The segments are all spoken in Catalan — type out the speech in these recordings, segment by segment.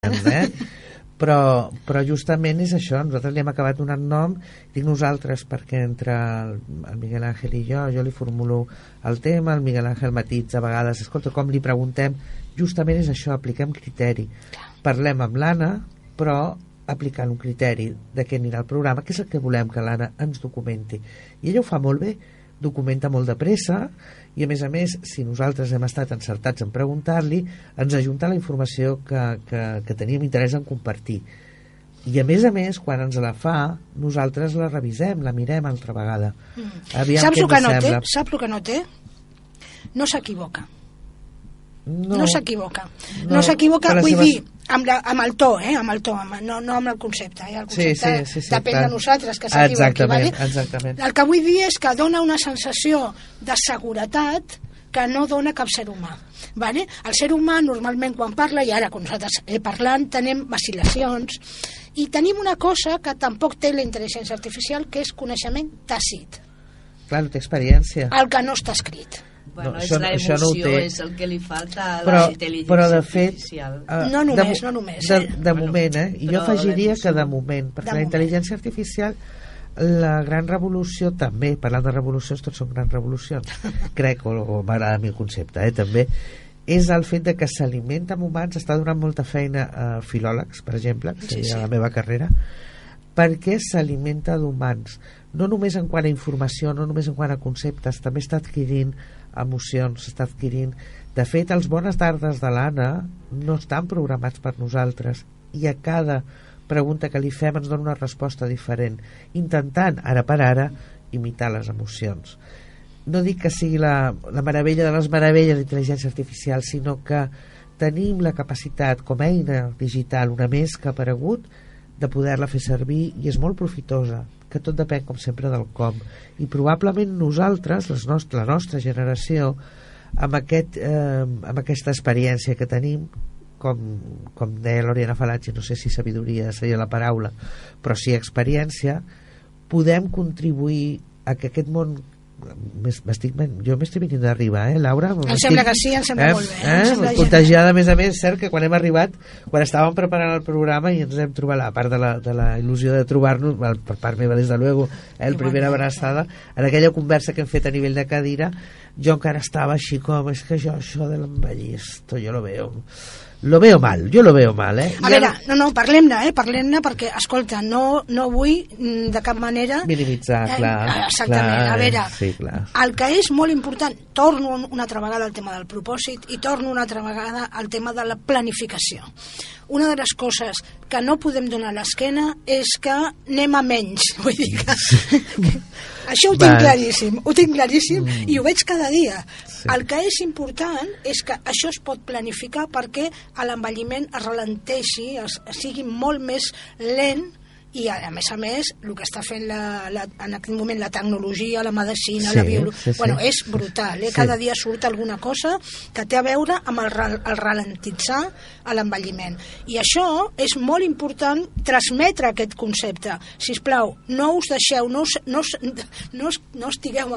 però justament és això, nosaltres li hem acabat donant nom, dic nosaltres perquè entre el Miguel Ángel i jo li formulo el tema, el Miguel Ángel matitza a vegades, escolta, com li preguntem, justament és això, apliquem criteri, parlem amb l'Anna, però aplicant un criteri de què anirà el programa, que és el que volem que l'Anna ens documenti, i ella ho fa molt bé, documenta molt de pressa, i a més, si nosaltres hem estat encertats en preguntar-li, ens ajunta la informació que teníem interès en compartir. I a més, quan ens la fa, nosaltres la revisem, la mirem altra vegada. Saps el que no té? Saps el que no té? No s'equivoca. No s'equivoca, vull dir, amb el to, no amb el concepte. El concepte depèn de nosaltres que s'equivoqui. Exactament. El que vull dir és que dona una sensació de seguretat que no dona cap ser humà. El ser humà normalment quan parla, i ara quan nosaltres parlant tenim vacil·lacions, i tenim una cosa que tampoc té la intel·ligència artificial, que és coneixement tàcit. Clar, no té experiència. El que no està escrit. Bueno, és l'emoció, és el que li falta a la intel·ligència artificial. No només. De moment, i jo afegiria que de moment, perquè la intel·ligència artificial, la gran revolució també, parlant de revolucions, tots són grans revolucions, crec, o m'agrada a mi el concepte, també, és el fet de que s'alimenta amb humans, està donant molta feina a filòlegs, per exemple, que seria la meva carrera, perquè s'alimenta d'humans, no només en quant a informació, no només en quant a conceptes, també està adquirint emocions, s'està adquirint. De fet, els bones tardes de l'Anna no estan programats per nosaltres, i a cada pregunta que li fem ens dona una resposta diferent, intentant, ara per ara, imitar les emocions. No dic que sigui la meravella de les meravelles d'intel·ligència artificial, sinó que tenim la capacitat, com a eina digital, una més que ha aparegut, de poder-la fer servir, i és molt profitosa, que tot depèn, com sempre, del com. I probablement nosaltres, la nostra generació, amb aquesta experiència que tenim, com deia l'Oriana Fallaci, no sé si sabidoria seria la paraula, però sí experiència, podem contribuir a que aquest món... jo m'estic venint d'arribar, Laura? Em sembla que sí, em sembla molt bé. Contagiada, a més, cert que quan hem arribat, quan estàvem preparant el programa i ens hem trobat, a part de la il·lusió de trobar-nos, per part meva, des de luego, primera abraçada, en aquella conversa que hem fet a nivell de cadira, jo encara estava així com, és que jo això de l'envellir, jo lo veo mal, A veure, parlem-ne perquè, escolta, no vull de cap manera minimitzar, clar. Exactament, a veure, sí, clar. El que és molt important, torno una altra vegada al tema del propòsit i torno una altra vegada al tema de la planificació. Una de les coses que no podem donar a l'esquena és que anem a menys, vull dir que això ho tinc claríssim i ho veig cada dia. El que és important és que això es pot planificar perquè l'envelliment es ralenteixi, sigui molt més lent, i a més, el que està fent en aquest moment la tecnologia, la medicina, la biologia, és brutal, cada dia surt alguna cosa que té a veure amb el ralentitzar l'envelliment, i això és molt important transmetre aquest concepte. Sisplau, no us deixeu, no estigueu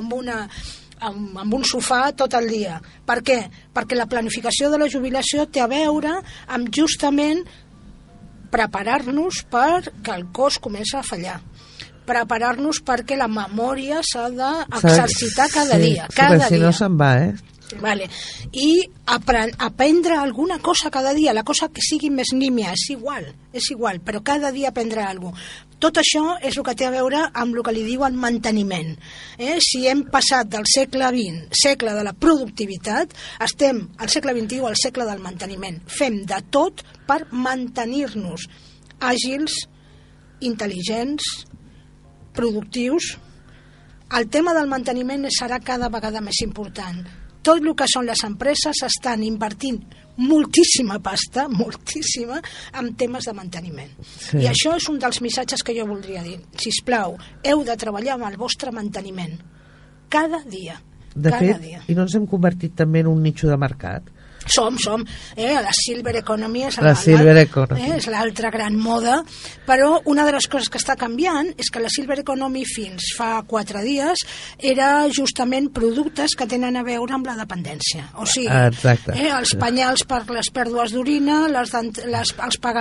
amb un sofà tot el dia. Per què? Perquè la planificació de la jubilació té a veure amb justament preparar-nos perquè el cos comença a fallar, preparar-nos perquè la memòria s'ha d'exercitar cada dia, si no se'n va, Vale. I aprendre alguna cosa cada dia, la cosa que sigui més nímia, és igual, però cada dia aprendre alguna cosa. Tot això és el que té a veure amb el que li diuen manteniment. Si hem passat del segle XX, segle de la productivitat, estem al segle XXI, al segle del manteniment. Fem de tot per mantenir-nos àgils, intel·ligents, productius. El tema del manteniment serà cada vegada més important. Tot el que són les empreses estan invertint moltíssima pasta, moltíssima, en temes de manteniment. I això és un dels missatges que jo voldria dir. Sisplau, heu de treballar amb el vostre manteniment. Cada dia. De fet, i no ens hem convertit també en un nicho de mercat? Som, la Silver Economy és l'altra gran moda, però una de les coses que està canviant és que la Silver Economy fins fa 4 dies era justament productes que tenen a veure amb la dependència, o sigui, els penyals per les pèrdues d'orina, els pagaments